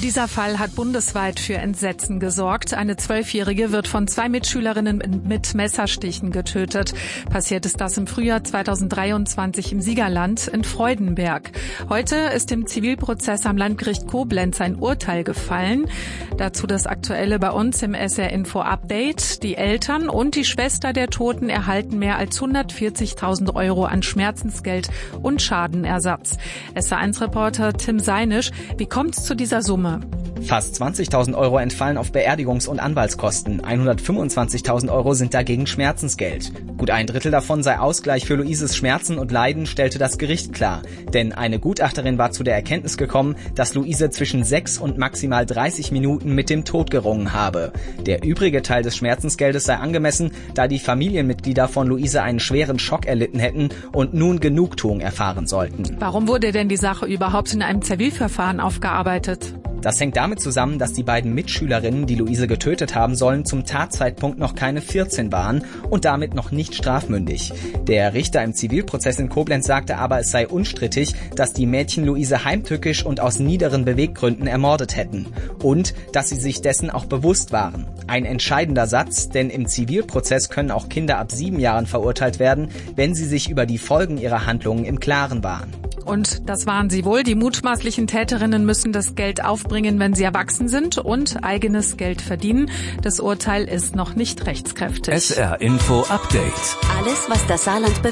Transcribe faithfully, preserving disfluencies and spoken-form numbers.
Dieser Fall hat bundesweit für Entsetzen gesorgt. Eine Zwölfjährige wird von zwei Mitschülerinnen mit Messerstichen getötet. Passiert ist das im Frühjahr zweitausenddreiundzwanzig im Siegerland in Freudenberg. Heute ist im Zivilprozess am Landgericht Koblenz ein Urteil gefallen. Dazu das Aktuelle bei uns im S R Info Update. Die Eltern und die Schwester der Toten erhalten mehr als hundertvierzigtausend Euro an Schmerzensgeld und Schadenersatz. S R eins Reporter Tim Seinisch, wie kommt es zu dieser Summe? Fast zwanzigtausend Euro entfallen auf Beerdigungs- und Anwaltskosten. hundertfünfundzwanzigtausend Euro sind dagegen Schmerzensgeld. Gut ein Drittel davon sei Ausgleich für Luises Schmerzen und Leiden, stellte das Gericht klar. Denn eine Gutachterin war zu der Erkenntnis gekommen, dass Luise zwischen sechs und maximal dreißig Minuten mit dem Tod gerungen habe. Der übrige Teil des Schmerzensgeldes sei angemessen, da die Familienmitglieder von Luise einen schweren Schock erlitten hätten und nun Genugtuung erfahren sollten. Warum wurde denn die Sache überhaupt in einem Zivilverfahren aufgearbeitet? Das hängt damit zusammen, dass die beiden Mitschülerinnen, die Luise getötet haben sollen, zum Tatzeitpunkt noch keine vierzehn waren und damit noch nicht strafmündig. Der Richter im Zivilprozess in Koblenz sagte aber, es sei unstrittig, dass die Mädchen Luise heimtückisch und aus niederen Beweggründen ermordet hätten und dass sie sich dessen auch bewusst waren. Ein entscheidender Satz, denn im Zivilprozess können auch Kinder ab sieben Jahren verurteilt werden, wenn sie sich über die Folgen ihrer Handlungen im Klaren waren. Und das waren sie wohl. Die mutmaßlichen Täterinnen müssen das Geld aufbringen, wenn sie erwachsen sind und eigenes Geld verdienen. Das Urteil ist noch nicht rechtskräftig. S R Info Update. Alles, was das Saarland bewegt.